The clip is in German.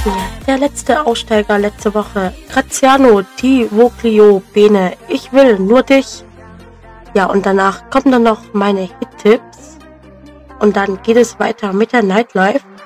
Ja, der letzte Aussteiger letzte Woche. Graziano Di Voglio Bene. Ich will nur dich. Ja, und danach kommen dann noch meine Hit-Tipps. Und dann geht es weiter mit der Nightlife.